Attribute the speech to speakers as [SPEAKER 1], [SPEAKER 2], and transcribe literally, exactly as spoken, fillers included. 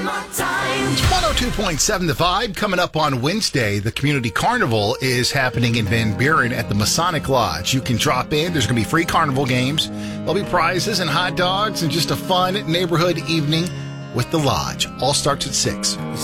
[SPEAKER 1] one oh two point seven The Vibe. Coming up on Wednesday, the Community Carnival is happening in Van Buren at the Masonic Lodge. You can drop in. There's going to be free carnival games. There'll be prizes and hot dogs and just a fun neighborhood evening with the lodge. All starts at six.